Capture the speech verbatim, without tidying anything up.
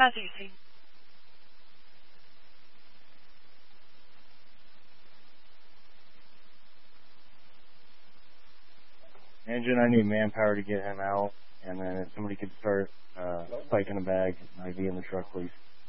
Fuzzy. Engine, I need manpower to get him out, and then if somebody could start uh, spiking a bag, I'd be in the truck, please.